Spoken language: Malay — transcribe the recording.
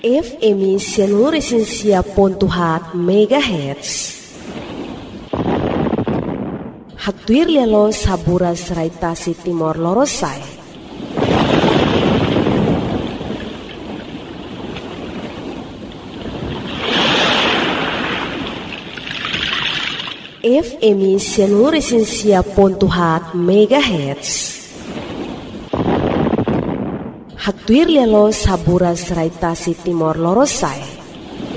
FM 106.4 MHz. Hatuir lialo saburas raitasi Timor Lorosai. FM 106.4 MHz. Hatuir lialo saburas raitasi Timor Lorosai.